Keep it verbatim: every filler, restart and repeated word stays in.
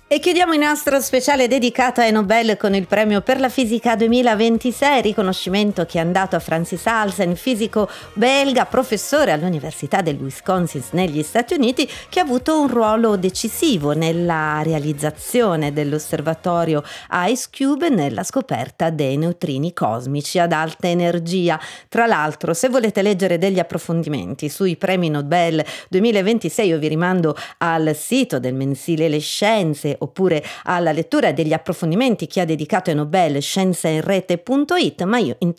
E chiudiamo il nostro speciale dedicato ai Nobel con il premio per la fisica duemilaventisei, riconoscimento che è andato a Francis Halsen, fisico belga, professore all'Università del Wisconsin negli Stati Uniti, che ha avuto un ruolo decisivo nella realizzazione dell'osservatorio IceCube e nella scoperta dei neutrini cosmici ad alta energia. Tra l'altro, se volete leggere degli approfondimenti sui premi Nobel duemilaventisei, io vi rimando al sito del mensile Le Scienze oppure alla lettura degli approfondimenti che ha dedicato ai Nobel scienza in rete punto it, ma io